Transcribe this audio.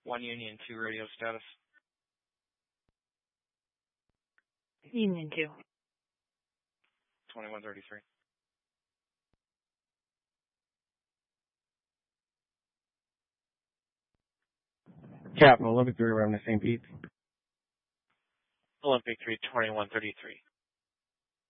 1 Union 2 radio status. Union 2. 2133. Captain Olympic 3 around the St. Pete. Olympic 3, 2133.